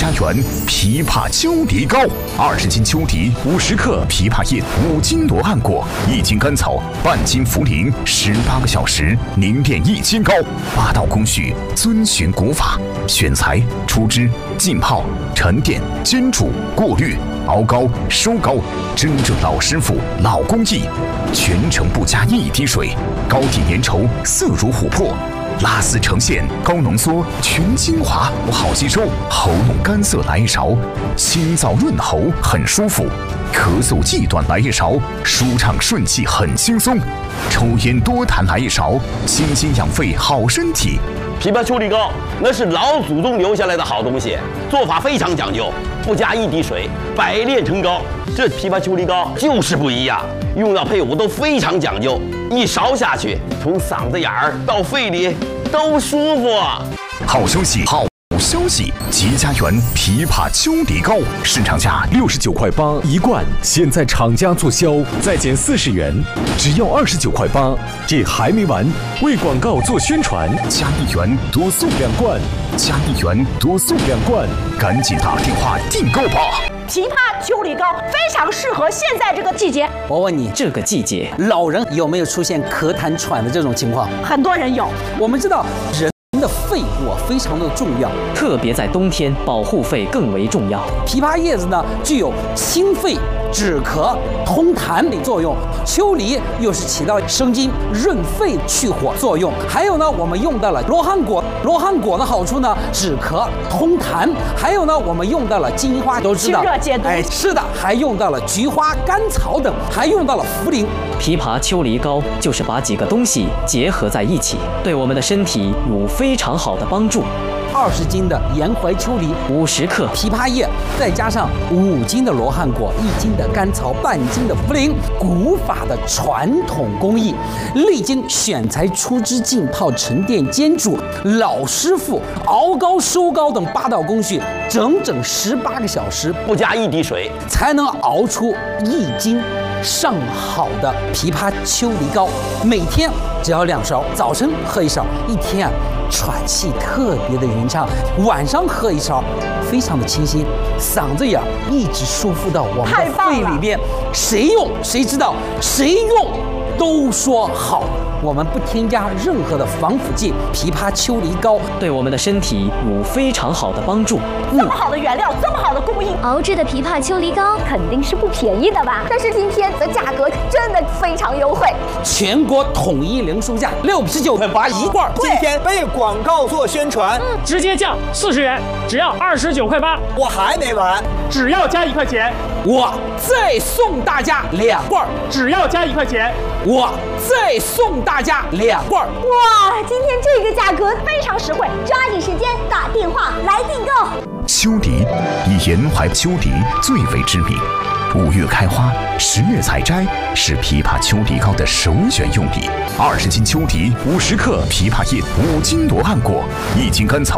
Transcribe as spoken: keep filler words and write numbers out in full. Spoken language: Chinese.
家园枇杷秋梨膏，二十斤秋梨，五十克枇杷叶，五斤罗汉果，一斤甘草，半斤茯苓，十八个小时凝练一斤膏。八道工序遵循古法，选材、出汁、浸泡、沉淀、煎煮、过滤、熬膏、收膏，真正老师傅、老工艺，全程不加一滴水，膏体粘稠，色如琥珀。拉丝呈现，高浓缩，全精华，好吸收。喉咙干涩来一勺，清燥润喉，很舒服。咳嗽忌短来一勺，舒畅顺气，很轻松。抽烟多痰来一勺，清心养肺，好身体。 枇杷秋梨膏那是老祖宗留下来的好东西，做法非常讲究，不加一滴水，百炼成膏。这枇杷秋梨膏就是不一样，用料配伍都非常讲究，一勺下去，从嗓子眼儿到肺里都舒服。 好消息，好消息！吉家园枇杷秋梨膏市场价六十九块八一罐，现在厂家促销再减四十元，只要二十九块八。这还没完，为广告做宣传，加一元多送两罐，加一元多送两罐，赶紧打电话订购吧！ 枇杷秋梨膏非常适合现在这个季节。 我问你，这个季节老人有没有出现咳痰喘的这种情况？ 很多人有。我们知道人的肺部非常的重要， 特别在冬天，保护肺更为重要。 枇杷叶子呢，具有清肺、止咳、通痰的作用；秋梨又是起到生津、润肺、去火作用。还有呢，我们用到了罗汉果，罗汉果的好处呢，止咳、通痰。还有呢，我们用到了金银花，都知道， 清热解毒。 哎，是的，还用到了菊花、甘草等，还用到了茯苓。 枇杷秋梨膏就是把几个东西结合在一起，对我们的身体有非常好的帮助。 二十斤的沿淮秋梨， 五十克枇杷叶，再加上五斤的罗汉果，一斤的甘草，半斤的茯苓，古法的传统工艺，历经选材、出汁、浸泡、沉淀、煎煮，老师傅熬膏、收膏等八道工序，整整十八个小时， 不加一滴水， 才能熬出一斤上好的枇杷秋梨膏。每天只要两勺，早晨喝一勺，一天啊喘气特别的匀畅，晚上喝一勺，非常的清新，嗓子眼一直舒服到我们的肺里边。谁用谁知道，谁用都说好。我们不添加任何的防腐剂，枇杷秋梨膏对我们的身体有非常好的帮助。 这么好的原料，这么好的工艺， 熬制的枇杷秋梨膏肯定是不便宜的吧？但是今天的价格真的非常优惠， 全国统一零售价六十九块八一罐。 今天被广告做宣传， 嗯、直接降四十元，只要二十九块八。 我还没完， 只要加一块钱， 我再送大家两罐； 只要加一块钱， 我再送大家两罐。 哇，今天这个价格非常实惠，抓紧时间打电话来订购。 秋梨以沿淮秋梨最为知名，五月开花，十月采摘，是枇杷秋梨膏的首选用笔。二十斤秋梨，五十克枇杷叶，五斤罗汉果，一斤甘草，